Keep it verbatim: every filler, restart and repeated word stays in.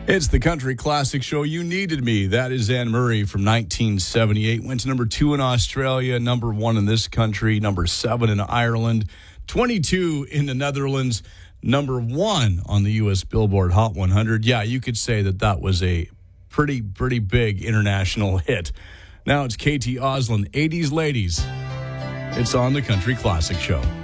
It's the country classic show, You Needed Me. That is Anne Murray from nineteen seventy-eight. Went to number two in Australia, number one in this country, number seven in Ireland, twenty-two in the Netherlands, number one on the U S Billboard Hot one hundred. Yeah, you could say that that was a pretty, pretty big international hit. Now it's Katie Oslin, eighties Ladies. It's on the Country Classic Show.